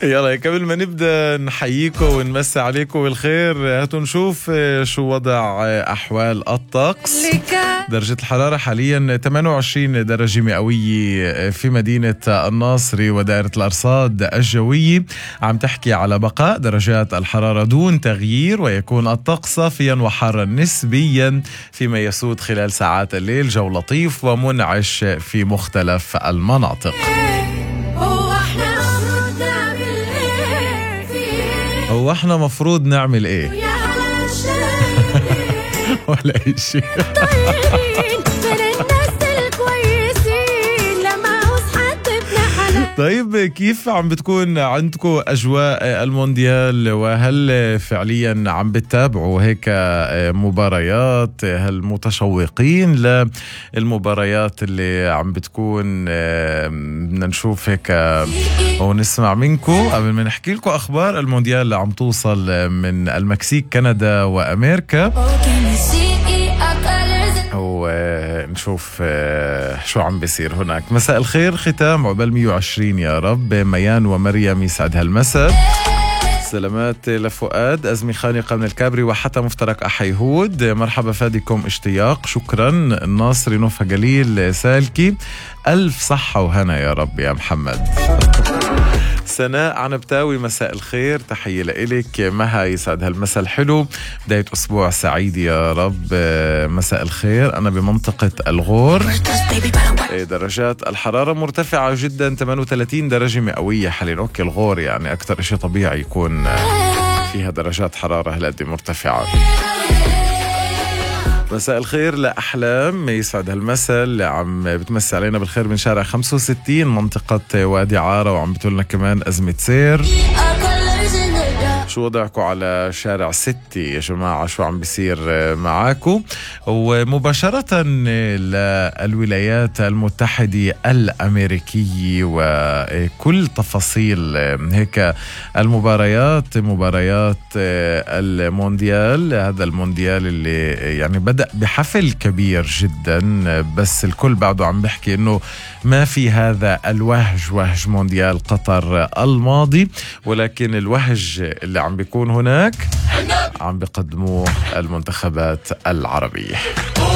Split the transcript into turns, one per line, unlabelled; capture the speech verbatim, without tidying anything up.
يلا قبل ما نبدأ نحييكم ونمسي عليكم بالخير، هاتوا نشوف شو وضع أحوال الطقس. درجة الحرارة حاليا ثمانية وعشرين درجة مئوية في مدينة الناصري ودائرة الأرصاد الجوية، عم تحكي على بقاء درجات الحرارة دون تغيير، ويكون الطقس صافيا وحارا نسبيا فيما يسود خلال ساعات الليل، جو لطيف ومنعش في مختلف المناطق. هو احنا مفروض نعمل ايه؟ ولا اي شيء. طيب كيف عم بتكون عندكم أجواء المونديال، وهل فعليا عم بتتابعوا هيك مباريات؟ هل متشوقين للمباريات اللي عم بتكون؟ بدنا نشوف هيك ونسمع منكم قبل ما نحكي لكم أخبار المونديال اللي عم توصل من المكسيك، كندا وأمريكا، ونشوف شو عم بيصير هناك. مساء الخير، ختام عقبال مية وعشرين يا رب. ميان ومريم يسعد هالمساء. سلامات لفؤاد أزمي خانقة من الكابري وحتى مفترق أحيهود، مرحبا فادكم اشتياق، شكرا. الناصري نوفا جليل سالكي، ألف صحة وهنا يا رب يا محمد. سناء عنبتاوي مساء الخير، تحية لإلك. مها يسعد هالمساء الحلو، بداية أسبوع سعيد يا رب. مساء الخير، أنا بمنطقة الغور، درجات الحرارة مرتفعة جدا، ثمانية وثلاثين درجة مئوية حاليا. أوكي الغور يعني أكثر شيء طبيعي يكون فيها درجات حرارة هالقد مرتفعة. مساء الخير لأحلام يسعد هالمساء اللي عم بتمسي علينا بالخير من شارع خمسة وستين منطقة وادي عارة، وعم بتقولنا كمان أزمة سير. شو وضعكم على شارع ستة يا جماعة؟ شو عم بيصير معاكم؟ ومباشرة للولايات المتحدة الأمريكية وكل تفاصيل هيك المباريات، مباريات المونديال. هذا المونديال اللي يعني بدأ بحفل كبير جدا، بس الكل بعده عم بيحكي إنه ما في هذا الوهج، وهج مونديال قطر الماضي، ولكن الوهج اللي عم بيكون هناك عم بيقدموه المنتخبات العربية.